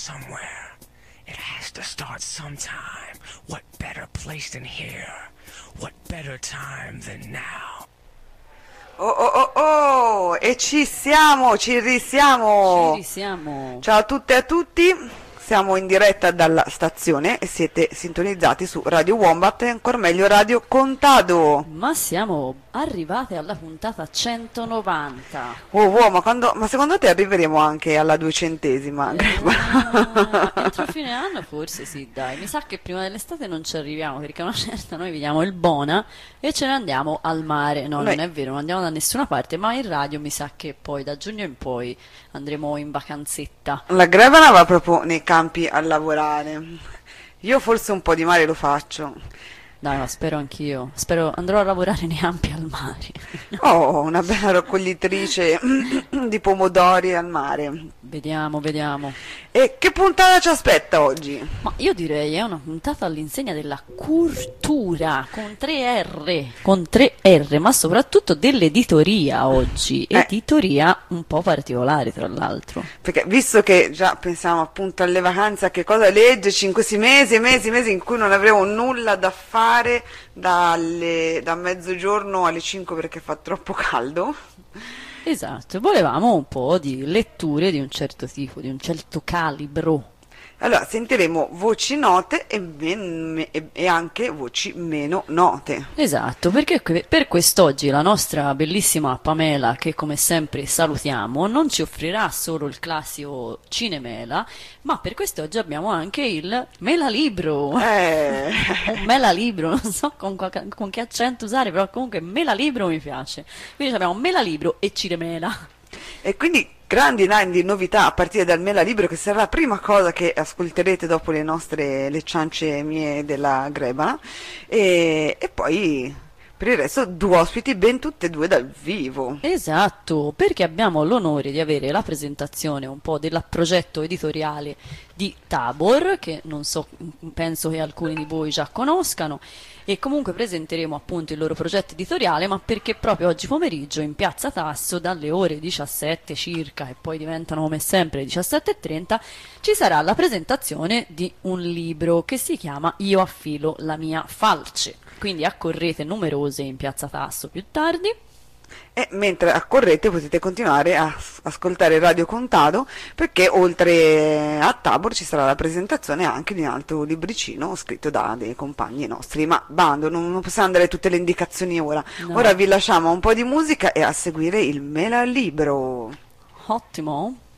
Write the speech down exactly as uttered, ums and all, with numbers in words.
somewhere. It has to start sometime. What better place than here? What better time than now? Oh oh oh oh! E ci siamo, ci risiamo! Ci risiamo! Ciao a tutte e a tutti! Siamo in diretta dalla stazione e siete sintonizzati su Radio Wombat e ancora meglio Radio Contado. Ma siamo arrivate alla puntata centonovanta. Oh, wow, ma, quando, ma secondo te arriveremo anche alla duecentesima? Eh, entro fine anno forse sì, dai. Mi sa che prima dell'estate non ci arriviamo, perché a una certa noi vediamo il Bona e ce ne andiamo al mare. No, Noi- non è vero, non andiamo da nessuna parte, ma in radio mi sa che poi da giugno in poi andremo in vacanzetta. La Grevana va proprio nei campi a lavorare. Io forse un po' di mare lo faccio. Dai, ma spero anch'io. Spero andrò a lavorare nei campi al mare. Oh, una bella raccoglitrice di pomodori al mare. Vediamo, vediamo. E che puntata ci aspetta oggi? Ma io direi è una puntata all'insegna della cultura, con tre R, con tre R, ma soprattutto dell'editoria oggi. Eh. Editoria un po' particolare, tra l'altro. Perché visto che già pensiamo appunto alle vacanze, a che cosa leggerci in questi mesi, mesi, mesi in cui non avremo nulla da fare dalle, da mezzogiorno alle cinque perché fa troppo caldo. Esatto, volevamo un po' di letture di un certo tipo, di un certo calibro. Allora sentiremo voci note e, men- e- e anche voci meno note. Esatto, perché que- per quest'oggi la nostra bellissima Pamela, che come sempre salutiamo, non ci offrirà solo il classico cinemela, ma per quest'oggi abbiamo anche il Melalibro. Eh, Un Melalibro, non so con, qua- con che accento usare, però comunque Melalibro mi piace. Quindi abbiamo Melalibro e cinemela. e quindi grandi grandi novità a partire dal Melalibro, che sarà la prima cosa che ascolterete dopo le nostre le ciance mie della Grebana, e, e poi per il resto due ospiti ben tutte e due dal vivo. Esatto, perché abbiamo l'onore di avere la presentazione un po' del progetto editoriale di Tabor, che non so, penso che alcuni di voi già conoscano, e comunque presenteremo appunto il loro progetto editoriale, ma perché proprio oggi pomeriggio in Piazza Tasso dalle ore diciassette circa, e poi diventano come sempre diciassette e trenta, ci sarà la presentazione di un libro che si chiama Io affilo la mia falce. Quindi accorrete numerose in Piazza Tasso più tardi. E mentre accorrete potete continuare a s- ascoltare Radio Contado, perché oltre a Tabor ci sarà la presentazione anche di un altro libricino scritto da dei compagni nostri. Ma bando, non, non possiamo dare tutte le indicazioni ora. No. Ora vi lasciamo a un po' di musica e a seguire il Melalibro. Ottimo.